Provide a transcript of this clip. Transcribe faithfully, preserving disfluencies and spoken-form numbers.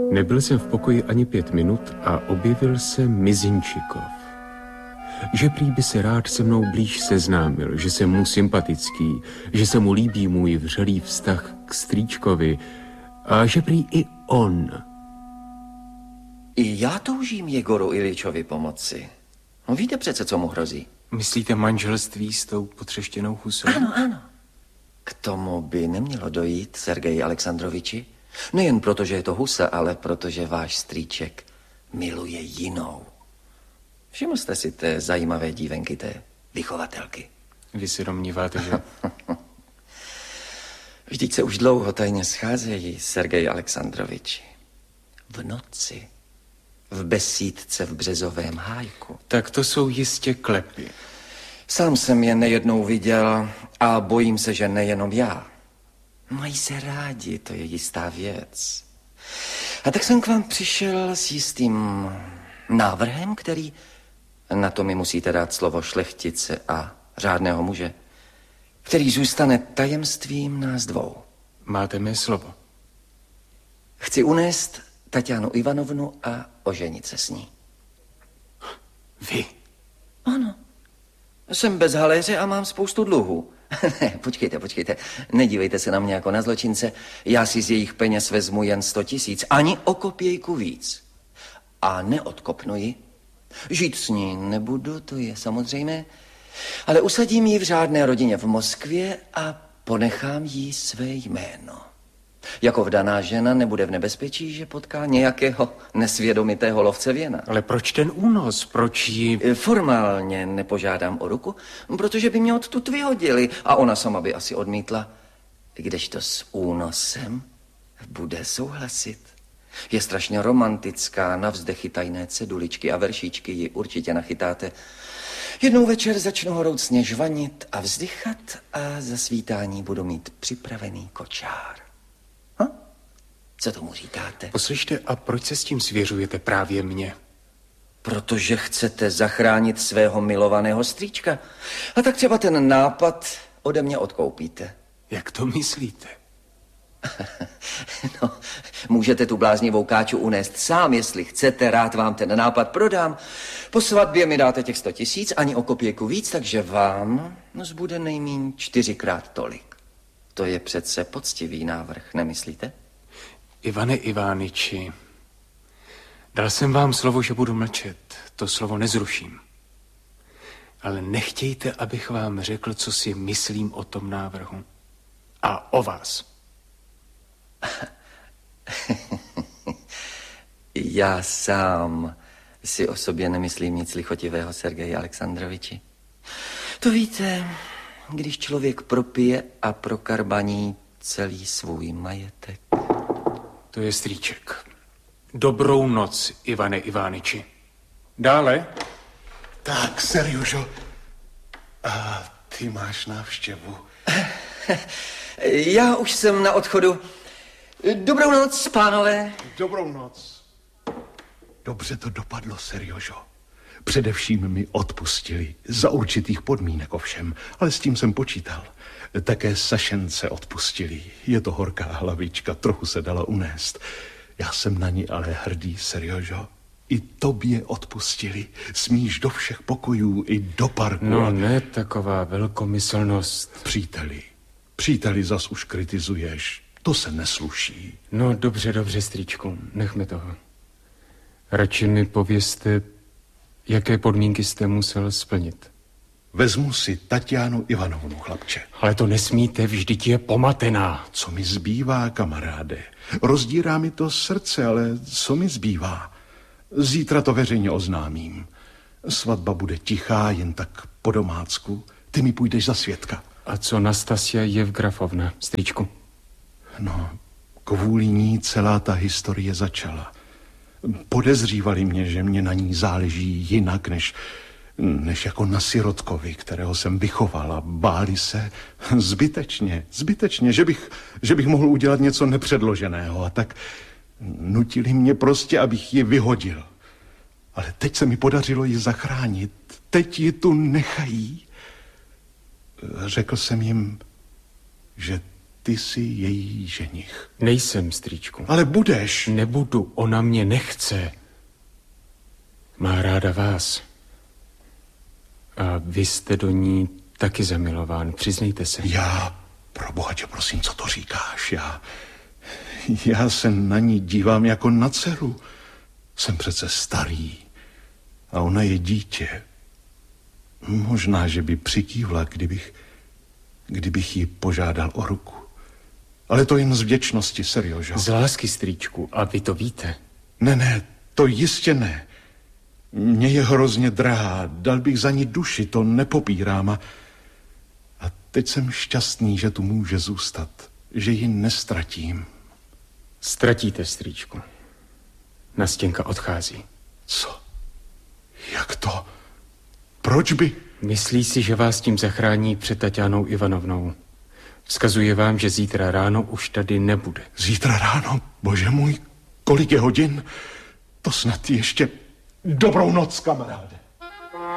Nebyl jsem v pokoji ani pět minut a objevil se Mizinčikov. Že prý by se rád se mnou blíž seznámil, že jsem mu sympatický, že se mu líbí můj vřelý vztah k strýčkovi a že prý i on. I já toužím Jegoru Iličovi pomoci. No víte přece, co mu hrozí. Myslíte manželství s tou potřeštěnou Husou? Ano, ano. K tomu by nemělo dojít, Sergeji Alexandroviči. Nejen proto, že je to Husa, ale protože váš strýček miluje jinou. Všiml jste si té zajímavé dívenky, té vychovatelky? Vy si domníváte, že... Vždyť se už dlouho tajně scházejí, Sergej Alexandroviči. V noci. V besídce v Březovém hájku. Tak to jsou jistě klepy. Sám jsem je nejednou viděl a bojím se, že nejenom já. Mají se rádi, to je jistá věc. A tak jsem k vám přišel s jistým návrhem, který... Na to mi musíte dát slovo šlechtice a řádného muže, který zůstane tajemstvím nás dvou. Máte mé slovo. Chci unést Tatianu Ivanovnu a oženit se s ní. Vy? Ano. Jsem bez haléře a mám spoustu dluhů. Ne, počkejte, počkejte. Nedívejte se na mě jako na zločince. Já si z jejich peněz vezmu jen sto tisíc. Ani o kopějku víc. A neodkopnu ji. Žít s ní nebudu, to je samozřejmé. Ale usadím ji v řádné rodině v Moskvě a ponechám jí své jméno. Jako vdaná žena nebude v nebezpečí, že potká nějakého nesvědomitého lovce věna. Ale proč ten únos? Proč ji... Formálně nepožádám o ruku, protože by mě odtud vyhodili a ona sama by asi odmítla. Kdežto s únosem bude souhlasit. Je strašně romantická, na vzdechy tajné ceduličky a veršíčky ji určitě nachytáte. Jednou večer začnu horoucně žvanit a vzdychat a za svítání budu mít připravený kočár. Ha? Co tomu říkáte? Poslyšte, a proč se s tím svěřujete právě mně? Protože chcete zachránit svého milovaného strýčka. A tak třeba ten nápad ode mě odkoupíte. Jak to myslíte? No, můžete tu bláznivou káču unést sám, jestli chcete, rád vám ten nápad prodám. Po svatbě mi dáte těch sto tisíc, ani o kopěku víc, takže vám zbude nejmíň čtyřikrát tolik. To je přece poctivý návrh, nemyslíte? Ivane Ivániči, dal jsem vám slovo, že budu mlčet. To slovo nezruším. Ale nechtějte, abych vám řekl, co si myslím o tom návrhu. A o vás. Já sám si o sobě nemyslím nic lichotivého, Sergeji Alexandroviči. To víte, když člověk propije a prokarbaní celý svůj majetek. To je strýček. Dobrou noc, Ivane Ivániči. Dále? Tak, Serjožo, a ty máš návštěvu. Já už jsem na odchodu. Dobrou noc, pánové. Dobrou noc. Dobře to dopadlo, Serjožo. Především mi odpustili. Za určitých podmínek ovšem, ale s tím jsem počítal. Také Sašence odpustili. Je to horká hlavička, trochu se dala unést. Já jsem na ní ale hrdý, Serjožo. I tobě odpustili. Smíš do všech pokojů i do parku. No ne, taková velkomyslnost. Příteli, příteli zas už kritizuješ. To se nesluší. No dobře, dobře, strýčku, nechme toho. Radši mi povězte, jaké podmínky jste musel splnit. Vezmu si Tatianu Ivanovnu, chlapče. Ale to nesmíte, vždyť je pomatená. Co mi zbývá, kamaráde? Rozdírá mi to srdce, ale co mi zbývá? Zítra to veřejně oznámím. Svatba bude tichá, jen tak po domácku. Ty mi půjdeš za svědka. A co Nastasia Jevgrafovna, strýčku? No, kvůli ní celá ta historie začala. Podezřívali mě, že mě na ní záleží jinak, než, než jako na sirotkovi, kterého jsem vychovala. Báli se zbytečně, zbytečně, že bych, že bych mohl udělat něco nepředloženého. A tak nutili mě prostě, abych ji vyhodil. Ale teď se mi podařilo ji zachránit. Teď ji tu nechají. Řekl jsem jim, že ty jsi její ženich. Nejsem, strýčku. Ale budeš. Nebudu, ona mě nechce. Má ráda vás. A vy jste do ní taky zamilován, přiznejte se. Já, pro boha tě prosím, co to říkáš? Já, já se na ní dívám jako na dceru. Jsem přece starý a ona je dítě. Možná, že by přikývla, kdybych, kdybych ji požádal o ruku. Ale to jen z vděčnosti, Serjožo. Z lásky, strýčku, a vy to víte. Ne, ne, to jistě ne. Mně je hrozně drahá, dal bych za ní duši, to nepopírám. A, a teď jsem šťastný, že tu může zůstat, že ji nestratím. Ztratíte, strýčku. Nastěnka odchází. Co? Jak to? Proč by? Myslí si, že vás tím zachrání před Taťánou Ivanovnou. Vzkazuje vám, že zítra ráno už tady nebude. Zítra ráno? Bože můj, kolik je hodin? To snad ještě... Dobrou noc, kamaráde.